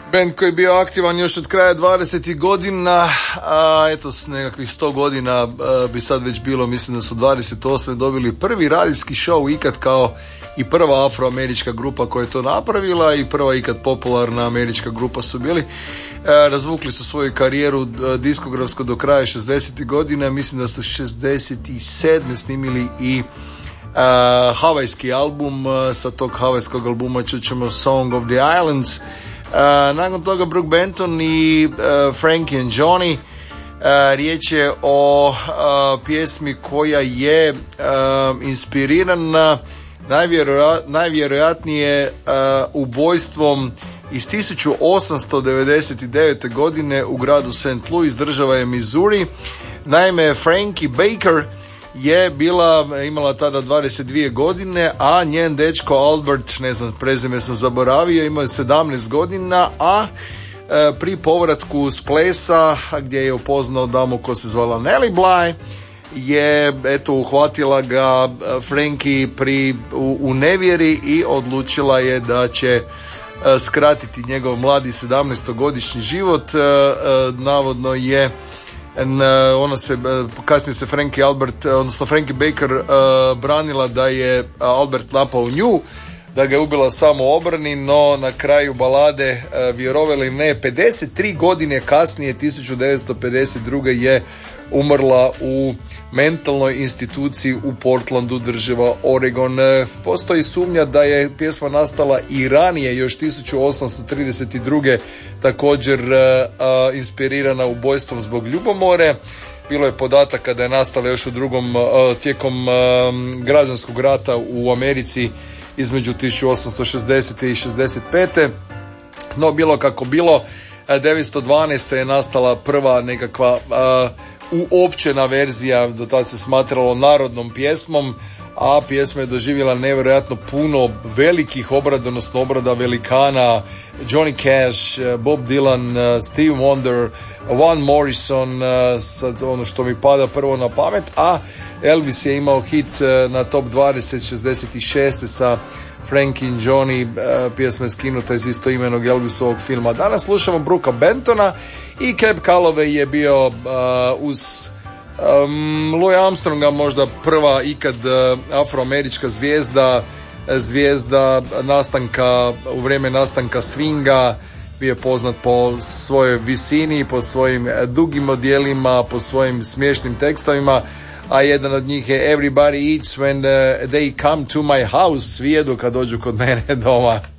Band koji je bio aktivan još od kraja 20. godina, a eto s nekakvih 100 godina bi sad već bilo, mislim da su 28. dobili prvi radijski show ikad kao i prva afroamerička grupa koja je to napravila i prva ikad popularna američka grupa su bili. Razvukli su svoju karijeru diskografsko do kraja 60. godina, mislim da su 67. snimili i havajski album, sa tog havajskog albuma čućemo Song of the Islands. Nakon toga Brook Benton i Frankie and Johnny. Riječ je o pjesmi koja je inspirirana najvjerojatnije ubojstvom iz 1899. godine u gradu St. Louis, država je Missouri. Naime, Frankie Baker je imala tada 22 godine, a njen dečko Albert, ne znam, prezime sam zaboravio, imao je 17 godina, a pri povratku s plesa, gdje je upoznao damu koja se zvala Nellie Bly, je uhvatila ga Frankie u nevjeri i odlučila je da će skratiti njegov mladi 17-godišnji život. Navodno je kasnije se Frankie Baker branila da je Albert napao nju, da ga je ubila samo u obrani, no na kraju balade, vjerovali ili ne, 53 godine kasnije, 1952. je umrla u mentalnoj instituciji u Portlandu, država Oregon. Postoji sumnja da je pjesma nastala i ranije, još 1832. također inspirirana ubojstvom zbog ljubomore. Bilo je podataka da je nastala još tijekom građanskog rata u Americi između 1860. i 65. No bilo kako bilo, 1912. je nastala prva nekakva uopćena verzija, do tada se smatralo narodnom pjesmom, a pjesma je doživjela nevjerojatno puno velikih obrada, odnosno obrada velikana: Johnny Cash, Bob Dylan, Steve Wonder, Van Morrison, sad ono što mi pada prvo na pamet, a Elvis je imao hit na top 20 66. sa Frankie and Johnny, pjesma je skinuta iz istoimenog Elvisovog filma. Danas slušamo Brooka Bentona i Cab Calloway je bio uz Louis Armstronga možda prva ikad afroamerička zvijezda nastanka, u vrijeme nastanka swinga. Bio je poznat po svojoj visini, po svojim dugim odjelima, po svojim smiješnim tekstovima, a jedan od njih je Everybody eats when they come to my house, svi jedu kad dođu kod mene doma.